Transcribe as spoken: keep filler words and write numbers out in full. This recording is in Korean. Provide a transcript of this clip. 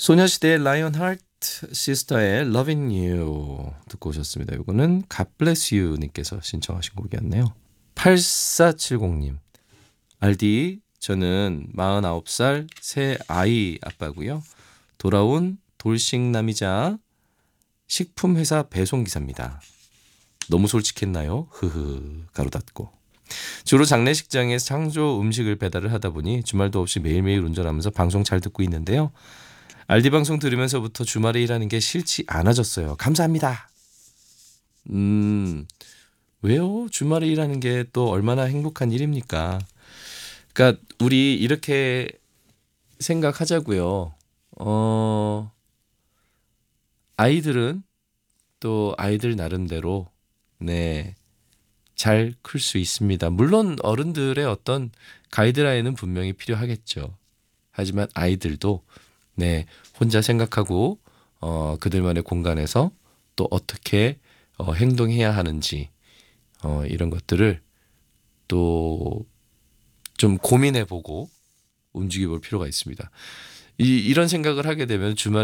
소녀시대의 라이언 하트, 시스터의 Loving You 듣고 오셨습니다. 이거는 God Bless You 님께서 신청하신 곡이었네요. 팔사칠공님, 알디, 저는 마흔아홉 살 새 아이 아빠고요. 돌아온 돌싱남이자 식품회사 배송기사입니다. 너무 솔직했나요? 흐흐 가로 닫고. 주로 장례식장에서 창조 음식을 배달을 하다 보니 주말도 없이 매일매일 운전하면서 방송 잘 듣고 있는데요. 알디 방송 들으면서부터 주말에 일하는 게 싫지 않아졌어요. 감사합니다. 음, 왜요? 주말에 일하는 게 또 얼마나 행복한 일입니까? 그러니까 우리 이렇게 생각하자고요. 어, 아이들은 또 아이들 나름대로 네, 잘 클 수 있습니다. 물론 어른들의 어떤 가이드라인은 분명히 필요하겠죠. 하지만 아이들도 네, 혼자 생각하고 어, 그들만의 공간에서 또 어떻게 어, 행동해야 하는지 어, 이런 것들을 또 좀 고민해보고 움직여볼 필요가 있습니다. 이, 이런 생각을 하게 되면 주말